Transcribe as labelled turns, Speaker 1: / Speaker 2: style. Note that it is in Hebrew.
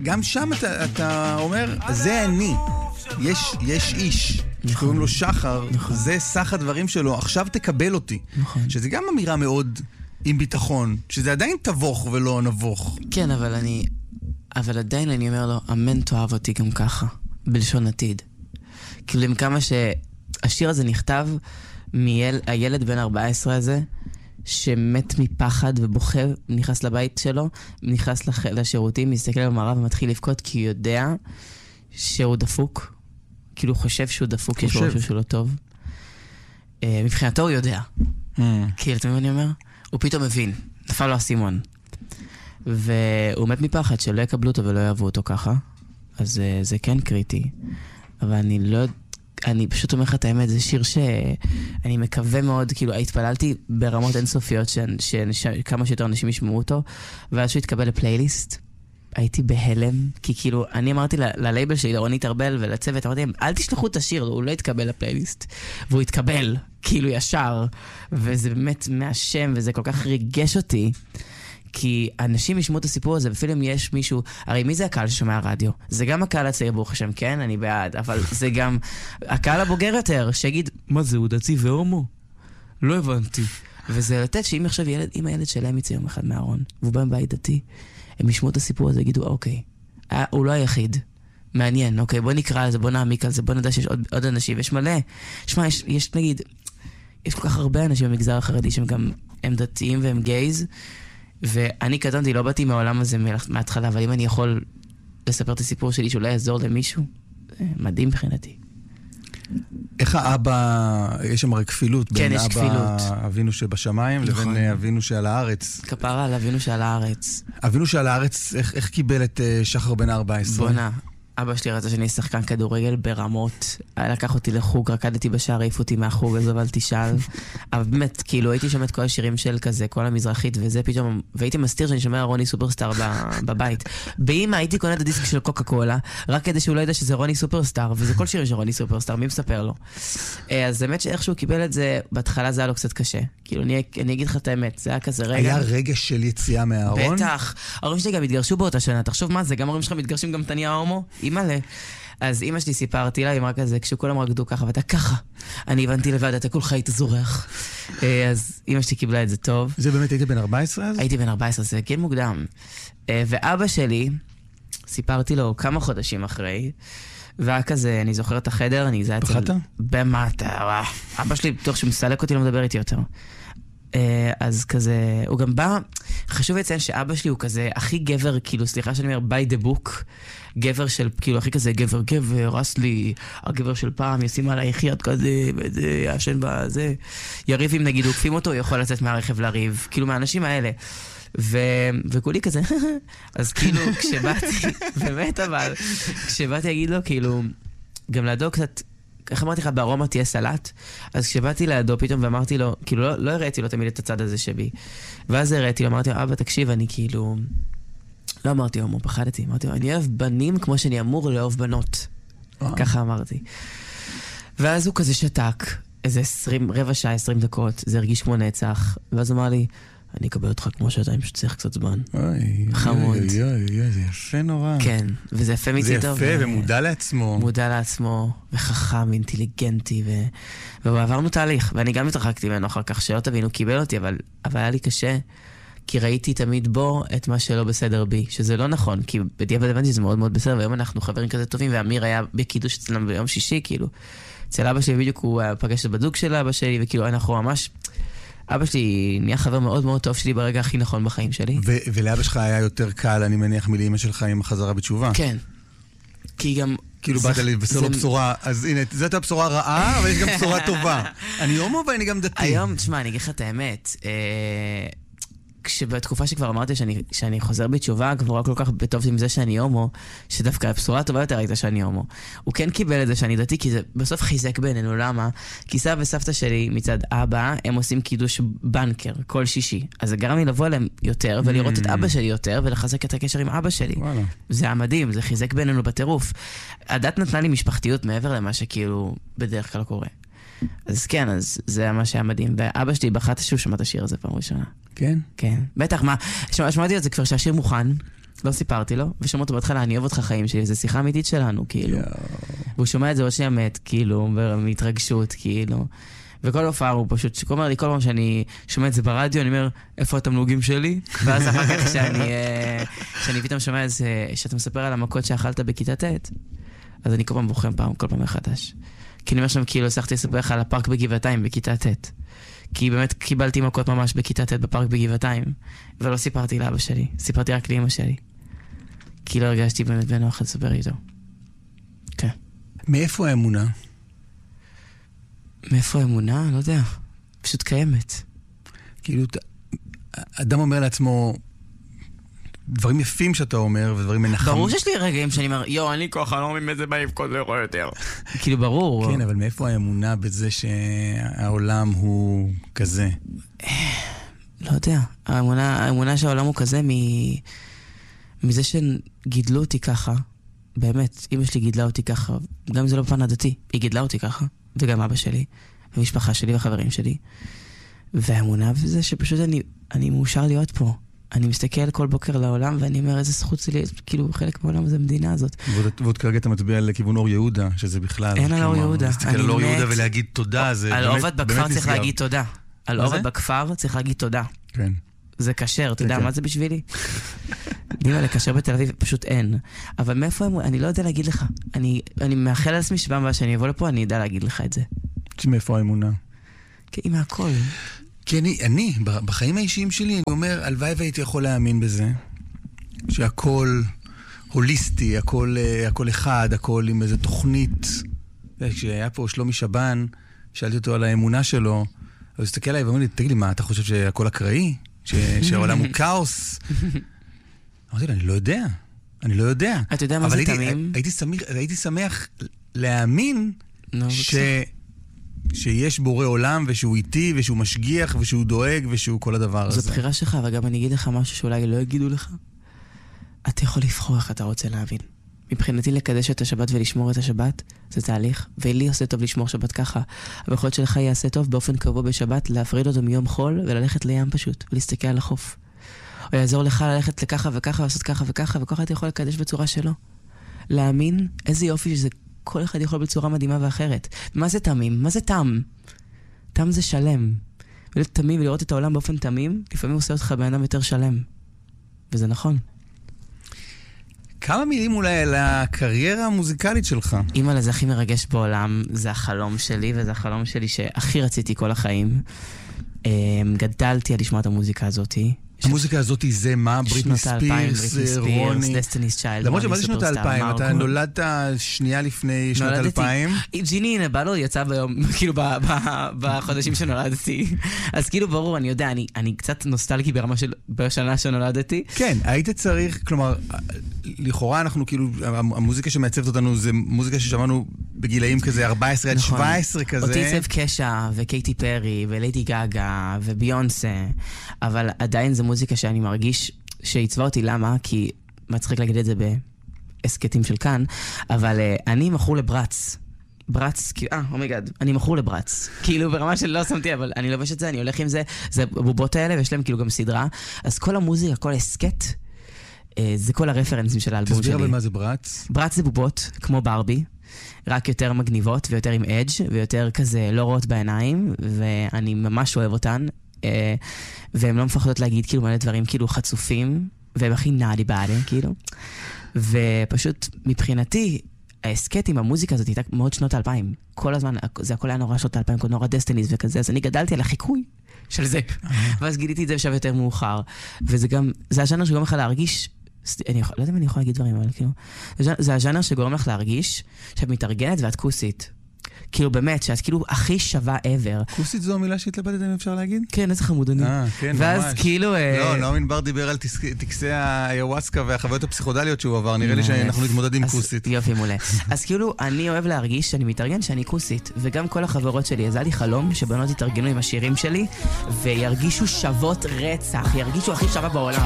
Speaker 1: גם שם אתה אומר, זה אני. יש איש, שקוראים לו שחר, זה סך הדברים שלו, עכשיו תקבל אותי. שזה גם אמירה מאוד עם ביטחון, שזה עדיין תבוך ולא נבוך.
Speaker 2: כן, אבל עדיין אני אומר לו, אמן תאהב אותי גם ככה, בלשון עתיד. כאילו עם כמה שהשיר הזה נכתב מהילד בן 14 הזה, שמת מפחד ובוכה, נכנס לבית שלו, נכנס לשירותים, מסתכל על המערב ומתחיל לבכות, כי הוא יודע שהוא דפוק. כאילו הוא חושב שהוא דפוק, יש לו משהו שהוא לא טוב. מבחינתו הוא יודע. כאילו, אתה מבין מה אני אומר? הוא פתאום מבין, נפל לו הסימון. והוא מת מפחד שלא יקבלו אותו ולא יאהבו אותו ככה. אז זה כן קריטי. אבל אני פשוט אומר לך את האמת, זה שיר שאני מקווה מאוד, כאילו התפללתי ברמות אינסופיות שכמה שיותר אנשים ישמעו אותו, ואז שהוא התקבל לפלייליסט, הייתי בהלם, כי כאילו אני אמרתי ללייבל שלי, לרוני תרבל ולצוות, אמרתי להם, אל תשלחו את השיר, הוא לא יתקבל לפלייליסט, והוא יתקבל, כאילו ישר, וזה באמת מהשם, וזה כל כך ריגש אותי, כי אנשים ישמעו את הסיפור הזה, ואפילו אם יש מישהו, הרי מי זה הקהל ששומע רדיו? זה גם הקהל הצעיר ברוך השם, כן? אני בעד, אבל זה גם הקהל הבוגר יותר, שיגיד, מה זה, הוא דתי והומו? לא הבנתי. וזה לתת שאם עכשיו אם הילד שלהם יצא יום אחד מהארון, והוא בא בית דתי, הם ישמעו את הסיפור הזה, יגידו, אוקיי, הוא לא היחיד. מעניין, אוקיי, בוא נקרא על זה, בוא נעמיק על זה, בוא נדע שיש עוד אנשים, יש מלא. שמע, יש נגיד, יש כל כך הרבה אנשים במגזר החרדי שהם גם, הם דתיים והם גייז, ואני קטנתי, לא באתי מהעולם הזה מההתחלה, אבל אם אני יכול לספר את הסיפור שלי שאולי יעזור למישהו, זה מדהים מבחינתי.
Speaker 1: איך האבא, יש שם הרי כפילות,
Speaker 2: כן,
Speaker 1: בין
Speaker 2: יש
Speaker 1: אבא אבינו שבשמיים לבין אבינו שעל הארץ.
Speaker 2: כפרה על אבינו שעל הארץ.
Speaker 1: אבינו שעל הארץ, איך קיבל את שחר בן 14?
Speaker 2: בונה. אבא שלי רצה שאני שחקן כדורגל ברמות, לקח אותי לחוג, רקדתי בשער, העיף אותי מהחוג, אז אבל תשאל. אבל באמת, כאילו, הייתי שומע את כל השירים של כזה, כל המזרחית, וזה פתאום, והייתי מסתיר שאני שומע רוני סופרסטאר בבית. באמא הייתי קונה את הדיסק של קוקה קולה, רק כדי שהוא לא ידע שזה רוני סופרסטאר, וזה כל שירים של רוני סופרסטאר, מי מספר לו? אז באמת שאיכשהו קיבל את זה, בהתחלה זה היה לו קצת קשה. כאילו, אני אגיד לך את האמת, זה היה כזה רגע.
Speaker 1: היה רגע של יציאה מהארון?
Speaker 2: בטח. ההורים שלי גם התגרשו באותה שנה. תחשוב מה זה, גם ההורים שלך מתגרשים גם תניה ההומו? אימא'לה. אז אמא שלי סיפרתי לה, היא אמרה כזה, כשכולם רקדו ככה ואתה ככה. אני הבנתי לבד, אתה כולך היית זורח. אז אמא שלי קיבלה את זה טוב.
Speaker 1: זה באמת היית בן 14 אז?
Speaker 2: הייתי בן 14, זה כן מוקדם. ואבא שלי, סיפרתי לו כמה חודשים אחרי, והיה כזה, אני זוכר את החדר,
Speaker 1: פחדת?
Speaker 2: במטה, אבא שלי בטוח שמסלק אותי, לא מדבר איתי יותר. אז כזה, הוא גם בא, חשוב לציין שאבא שלי הוא כזה הכי גבר, כאילו, סליחה שאני אומר, by the book, גבר של, כאילו, הכי כזה גבר, אסלי, הגבר של פעם, ישים עלייך יד כזה, וזה, ישן בזה, יריב אם נגיד, עוקפים אותו, הוא יכול לצאת מהרכב לריב, כאילו, מהאנשים האלה. וכולי כזה, אז כאילו, כשבאתי, באמת אבל, כשבאתי להגיד לו, כאילו, גם לידו קצת, איך אמרתי לך, בארומה תהיה סלט? אז כשבאתי לידו פתאום ואמרתי לו, כאילו לא הראיתי לו תמיד את הצד הזה שבי. ואז הראיתי לו, אמרתי לו, אבא תקשיב, אני כאילו, לא אמרתי לו, פחדתי, אמרתי לו, אני אוהב בנים כמו שאני אמור לאהוב בנות. ככה אמרתי. ואז הוא כזה שתק, איזה רבע שעה, 20 דקות, זה הרגיש כמו נצח. ואז הוא אמר לי, אני אקבל אותך כמו שאתה אם שצריך קצת זמן. חמוד.
Speaker 1: זה יפה נורא.
Speaker 2: כן, וזה יפה מצידו.
Speaker 1: זה יפה ומודע לעצמו.
Speaker 2: מודע לעצמו, וחכם, אינטליגנטי, ועברנו תהליך, ואני גם התרחקתי ממנו אחר כך, שלא תבינו, קיבל אותי, אבל היה לי קשה, כי ראיתי תמיד בו את מה שלא בסדר בי, שזה לא נכון, כי בדיעבד הבנתי שזה מאוד מאוד בסדר, והיום אנחנו חברים כזה טובים, ואמיר היה בקידוש אצלנו ביום שישי, כאילו, אצל אבא שלי בדיוק הוא פגש את בדוק של אבא שלי, וכאילו אנחנו ממש... אבא שלי נהיה חבר מאוד מאוד טוב שלי ברגע הכי נכון בחיים שלי.
Speaker 1: ולאבא שלך היה יותר קל, אני מניח, מלאמא שלך עם חזרה בתשובה.
Speaker 2: כן. כי גם...
Speaker 1: כאילו באת לבשר לו בשורה, אז הנה, זאת הבשורה רעה, אבל יש גם בשורה טובה. אני הומו ואני גם דתי.
Speaker 2: היום, תשמע, אני אגיד לך את האמת, כשבתקופה שכבר אמרתי שאני חוזר בתשובה, כבר רק כל כך בטוב עם זה שאני הומו, שדווקא הבשורה הטובה יותר הייתה שאני הומו. הוא כן קיבל את זה שאני דתי, כי זה בסוף חיזק בינינו, למה? כי סבא וסבתא שלי מצד אבא, הם עושים קידוש בנקר כל שישי. אז זה גרם לי לבוא אליהם יותר, ולראות את אבא שלי יותר, ולחזק את הקשר עם אבא שלי. זה היה מדהים, זה חיזק בינינו בטירוף. הדת נתנה לי משפחתיות מעבר למה שכאילו בדרך כלל קורה. אז כן, אז זה מה שהיה מדהים. ואבא שלי בחרת שהוא שמע את השיר הזה פעם ראשונה.
Speaker 1: כן?
Speaker 2: כן. בטח, מה? שמעתי את זה כבר שהשיר מוכן, לא סיפרתי לו, ושומע אותו בהתחלה, אני אוהב אותך חיים שלי, זו שיחה אמיתית שלנו, כאילו. והוא שומע את זה עוד שנייה מת, כאילו, מהתרגשות, כאילו. וכל הופעה הוא פשוט, הוא אומר לי, כל פעם שאני שומע את זה ברדיו, אני אומר, איפה התמלוגים שלי? ואז אחר כך שאני פתאום שומע את זה, שאתה מספר על המכות שאכלת בכיתה ט', אז אני כל פעם בוחם כל פעם מחדש. כי אני אומר שם, כאילו, הצלחתי לספר לך על הפארק בגבעתיים בכיתה ט'. כי באמת קיבלתי מכות ממש בכיתה ט' בפארק בגבעתיים, ולא סיפרתי לאבא שלי, סיפרתי רק לאמא שלי. כי לא הרגשתי באמת בנוח לספר איתו. כן.
Speaker 1: מאיפה האמונה?
Speaker 2: מאיפה האמונה? לא יודע. פשוט קיימת.
Speaker 1: כאילו, אדם אומר לעצמו, דברים יפים שאתה אומר, ודברים מנחמים.
Speaker 2: ברור שיש לי רגעים שאני אומר, יו, אני ככה, לא מבין איזה בעיבקות לא רואה יותר. כאילו, ברור.
Speaker 1: כן, אבל מאיפה האמונה בזה שהעולם הוא כזה?
Speaker 2: לא יודע. האמונה שהעולם הוא כזה מזה שגידלו אותי ככה. באמת, אמא שלי גידלה אותי ככה. גם אם זה לא בפן הדתי. היא גידלה אותי ככה. וגם אבא שלי, ומשפחה שלי וחברים שלי. והאמונה בזה שפשוט אני מאושר להיות פה. אני מסתכל כל בוקר לעולם, ואני אומר, איזה זכות שלי, כאילו, חלק מהעולם זה המדינה הזאת.
Speaker 1: ועוד כרגע אתה מצביע לכיוון אור יהודה, שזה בכלל...
Speaker 2: אין על אור יהודה.
Speaker 1: להסתכל על אור יהודה ולהגיד תודה, זה באמת נסגר.
Speaker 2: על עובד בכפר צריך להגיד תודה. על עובד בכפר צריך להגיד תודה.
Speaker 1: כן.
Speaker 2: זה קשר, אתה יודע מה זה בשבילי? דימה, לקשר בתל אביב, פשוט אין. אבל מאיפה הם... אני לא יודע להגיד לך. אני מאחל על עצמי שבא שאני אבוא לפה, אני יודע להגיד לך את זה.
Speaker 1: מאיפה האמונה?
Speaker 2: כי מהכל.
Speaker 1: כי אני, בחיים האישיים שלי, אני אומר, הלוואי והייתי יכול להאמין בזה, שהכל הוליסטי, הכל אחד, הכל עם איזו תוכנית. כשהיה פה שלומי שבן, שאלתי אותו על האמונה שלו, הוא הסתכל עליי ואומר לי, תגיד לי, מה, אתה חושב שהכל אקראי? שהעולם הוא כאוס? אמרתי לו, אני לא יודע.
Speaker 2: אתה יודע מה זה תמים?
Speaker 1: הייתי שמח להאמין שיש בורא עולם, ושהוא איתי, ושהוא משגיח, ושהוא דואג, ושהוא כל הדבר הזה.
Speaker 2: זו בחירה שלך, וגם אני אגיד לך משהו שאולי לא יגידו לך. אתה יכול לבחור איך אתה רוצה להבין. מבחינתי לקדש את השבת ולשמור את השבת, זה תהליך, ולי עושה טוב לשמור שבת ככה. אבל יכול להיות שלך יעשה טוב באופן קבוע בשבת, להפריד אותו מיום חול, וללכת לים פשוט, ולהסתכל על החוף. או יעזור לך ללכת לככה וככה, לעשות ככה וככה, וככה אתה יכול לקדש בצורה שלו. להאמין, איזה יופי שזה כל אחד יכול בצורה מדהימה ואחרת. מה זה תמים? מה זה תם? תם זה שלם. ולהיות תמים ולראות את העולם באופן תמים, לפעמים עושה אותך בן אדם יותר שלם. וזה נכון.
Speaker 1: כמה מילים אולי על הקריירה המוזיקלית שלך?
Speaker 2: אימא, זה הכי מרגש בעולם, זה החלום שלי, וזה החלום שלי שהכי רציתי כל החיים. גדלתי על לשמוע את המוזיקה הזאת.
Speaker 1: המוזיקה הזאת זה מה? בריטני ספירס, רוני?
Speaker 2: דסטיני's Child.
Speaker 1: למרות שמה זה שנות ה-2000? אתה נולדת שנייה לפני שנות 2000?
Speaker 2: ג'יני נבלו יצא ביום, כאילו בחודשים שנולדתי. אז כאילו ברור, אני יודע, אני קצת נוסטלגי ברמה של בשנה שנולדתי.
Speaker 1: כן, היית צריך, כלומר, לכאורה אנחנו כאילו, המוזיקה שמעצבת אותנו זה מוזיקה ששמענו בגילאים כזה 14 עד 17 כזה.
Speaker 2: אותי עיצב קשה וקייטי פרי וליידי גאגה וביונסה, אבל עדיין זה מוזיקה שאני מרגיש שעיצבה אותי. למה? כי מצחיק להגיד את זה בהסקטים של כאן, אבל אני מכור לברץ. ברץ, אומייגאד, אני מכור לברץ. כאילו ברמה של לא שמתי, אבל אני לובש את זה, אני הולך עם זה, זה הבובות האלה, ויש להם כאילו גם סדרה. אז כל המוזיקה, כל הסקט, זה כל הרפרנסים של האלבום שלי.
Speaker 1: תסביר אבל מה זה ברץ?
Speaker 2: ברץ זה בובות, כמו ברבי, רק יותר מגניבות ויותר עם אדג' ויותר כזה לא רואות בעיניים, ואני ממש אוהב אותן. והן לא מפחדות להגיד כאילו מלא דברים כאילו חצופים, והם הכי נאדי בעדה, כאילו. ופשוט מבחינתי, ההסקט עם המוזיקה הזאת הייתה מאוד שנות 2000. כל הזמן, זה הכל היה נורא שנות 2000, נורא דסטיניס וכזה, אז אני גדלתי על החיקוי של זה. ואז גיליתי את זה בשלב יותר מאוחר. וזה גם, זה הז'אנר שגורם לך להרגיש, אני לא יודע אם אני יכולה להגיד דברים, אבל כאילו, זה הז'אנר שגורם לך להרגיש שאת מתארגנת ואת כוסית. כאילו באמת, שאת כאילו הכי שווה ever.
Speaker 1: כוסית זו המילה שהתלבטת אם אפשר להגיד?
Speaker 2: כן, איזה חמוד אני.
Speaker 1: כן,
Speaker 2: ואז
Speaker 1: ממש.
Speaker 2: כאילו...
Speaker 1: לא, נעמין בר דיבר על טקסי האיוואסקה והחוויות הפסיכודליות שהוא עבר. נראה לי שאנחנו נתמודד עם כוסית.
Speaker 2: יופי, מעולה. אז כאילו, אני אוהב להרגיש שאני מתארגן שאני כוסית, וגם כל החברות שלי, אז היה לי חלום שבנות יתארגנו עם השירים שלי, וירגישו שוות רצח, ירגישו הכי שווה בעולם.